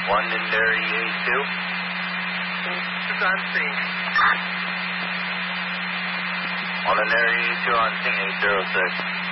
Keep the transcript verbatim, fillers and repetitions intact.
Londonderry A two. It's on scene. Londonderry A two on scene eight zero six.